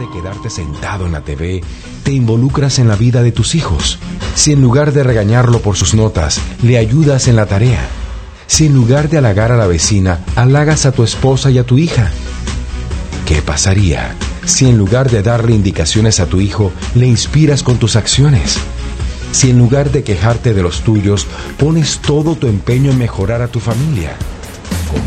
de quedarte sentado en la TV, te involucras en la vida de tus hijos? Si en lugar de regañarlo por sus notas, le ayudas en la tarea. Si en lugar de halagar a la vecina, halagas a tu esposa y a tu hija. ¿Qué pasaría si en lugar de darle indicaciones a tu hijo, le inspiras con tus acciones? Si en lugar de quejarte de los tuyos, pones todo tu empeño en mejorar a tu familia.